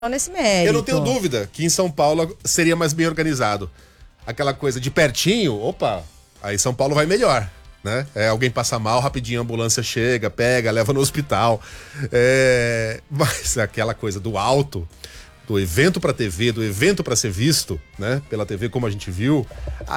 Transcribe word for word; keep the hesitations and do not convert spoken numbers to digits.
nesse mérito. Eu não tenho dúvida que em São Paulo seria mais bem organizado. Aquela coisa de pertinho, opa, aí São Paulo vai melhor, né? É, alguém passa mal, rapidinho a ambulância chega, pega, leva no hospital. É, mas aquela coisa do alto, do evento pra T V, do evento pra ser visto, né? Pela T V como a gente viu,